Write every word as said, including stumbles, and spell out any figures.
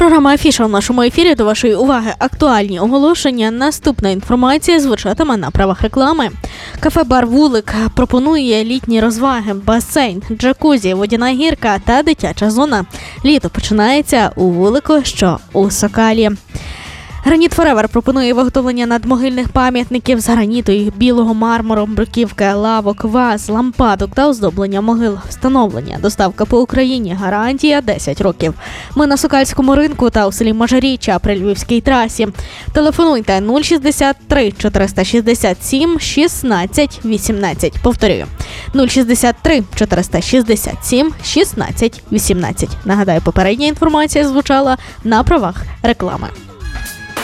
Програма «Афіша» в нашому ефірі. До вашої уваги актуальні оголошення. Наступна інформація звучатиме на правах реклами. Кафе-бар «Вулик» пропонує літні розваги, басейн, джакузі, водяна гірка та дитяча зона. Літо починається у «Вулику», що у Сокалі. Граніт Форевер пропонує виготовлення надмогильних пам'ятників з граніту і білого мармуру, бруківки, лавок, ваз, лампадок та оздоблення могил. Встановлення, доставка по Україні, гарантія десять років. Ми на Сокальському ринку та у селі Мажаріччя при Львівській трасі. Телефонуйте нуль шістдесят три чотириста шістдесят сім шістнадцять вісімнадцять. Повторюю, нуль шістдесят три чотириста шістдесят сім шістнадцять вісімнадцять. Нагадаю, попередня інформація звучала на правах реклами.